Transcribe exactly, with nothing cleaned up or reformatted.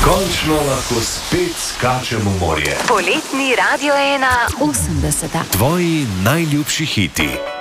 končno lahko spet skačemo v morje. Poletni Radio ena osemdeseta. Tvoji najljubši hiti.